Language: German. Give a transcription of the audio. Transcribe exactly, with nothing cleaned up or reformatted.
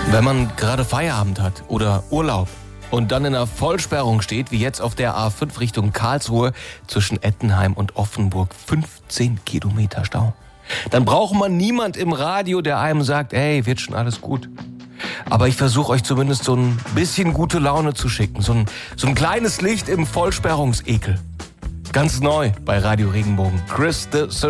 Wenn man gerade Feierabend hat oder Urlaub und dann in einer Vollsperrung steht, wie jetzt auf der A fünf Richtung Karlsruhe zwischen Ettenheim und Offenburg, fünfzehn Kilometer Stau, dann braucht man niemand im Radio, der einem sagt, hey, wird schon alles gut. Aber ich versuche euch zumindest so ein bisschen gute Laune zu schicken, so ein, so ein kleines Licht im Vollsperrungsekel. Ganz neu bei Radio Regenbogen. Chris the